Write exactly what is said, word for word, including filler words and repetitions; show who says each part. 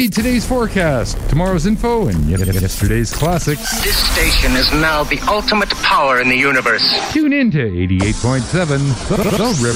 Speaker 1: Read today's forecast, tomorrow's info, and yesterday's classics.
Speaker 2: This station is now the ultimate power in the universe.
Speaker 1: Tune in to eighty-eight point seven, The, the Rip.